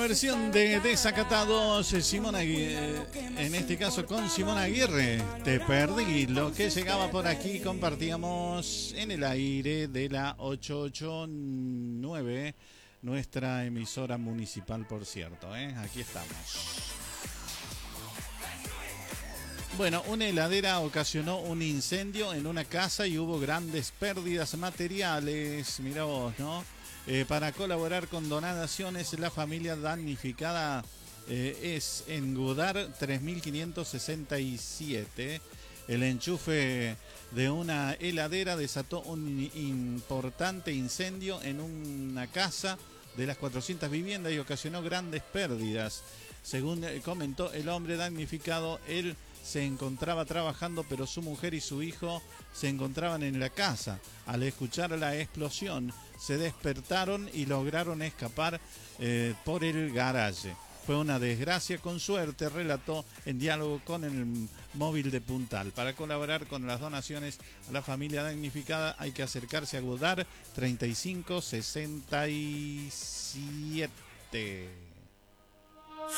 versión de Desacatados, Simón Aguirre, en este caso con Simón Aguirre. Te perdí. Lo que llegaba por aquí compartíamos en el aire de la 889, nuestra emisora municipal, por cierto. Aquí estamos. Bueno, una heladera ocasionó un incendio en una casa y hubo grandes pérdidas materiales. Mirá vos, ¿no? Para colaborar con donaciones, la familia damnificada es en Gudar 3567. El enchufe de una heladera desató un importante incendio en una casa de las 400 viviendas y ocasionó grandes pérdidas. Según comentó el hombre damnificado, él se encontraba trabajando, pero su mujer y su hijo se encontraban en la casa. Al escuchar la explosión, se despertaron y lograron escapar por el garaje. Fue una desgracia con suerte, relató en diálogo con el móvil de Puntal. Para colaborar con las donaciones a la familia damnificada hay que acercarse a Gudar 3567.